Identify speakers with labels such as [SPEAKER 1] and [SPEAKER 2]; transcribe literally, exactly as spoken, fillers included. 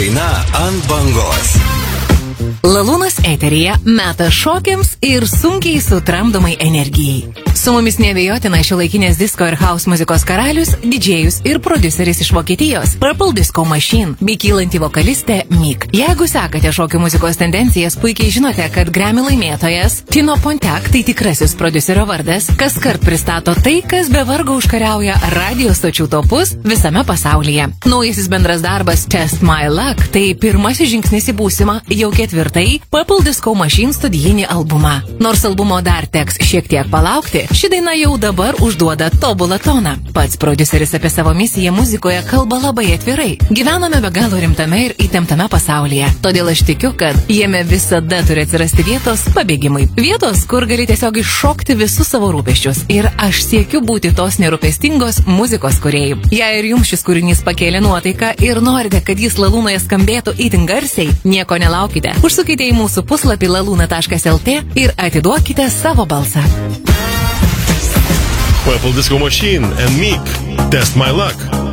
[SPEAKER 1] daina ant bangos.
[SPEAKER 2] Lalūnas eteryje meta šokiams ir sunkiai sutramdomai energijai. Su mumis neabejotina šiuolaikinės disko ir house muzikos karalius, didžėjus ir prodiuseris iš Vokietijos Purple Disco Machine bei kylanti vokalistė Meek. Jeigu sekate šokių muzikos tendencijas, puikiai žinote, kad Grammy laimėtojas Tino Pontiac, tai tikrasis prodiuserio vardas, kaskart pristato tai, kas be vargo užkariauja radio stočių topus visame pasaulyje. Naujasis bendras darbas Test My Luck tai pirmasis žingsnis į būsimą jau ketvirtai Purple Disco Machine studijinį albumą. Nors albumo dar teks šiek tiek palaukti, ši daina jau dabar užduoda tobulą toną. Pats prodiuseris apie savo misiją muzikoje kalba labai atvirai. Gyvename be galo rimtame ir įtemptame pasaulyje. Todėl aš tikiu, kad jame visada turi atsirasti vietos pabėgimui. Vietos, kur gali tiesiog iššokti visus savo rūpesčius. Ir aš siekiu būti tos nerūpestingos muzikos kūrėjų. Jei ir jums šis kūrinys pakėlė nuotaiką ir norite, kad jis Lalūnoje skambėtų itin garsiai, nieko nelaukite. Užsukite į mūsų puslapį laluna taškas lt ir atiduokite savo balsą.
[SPEAKER 3] Purple Disco Machine and Meek, Test My Luck.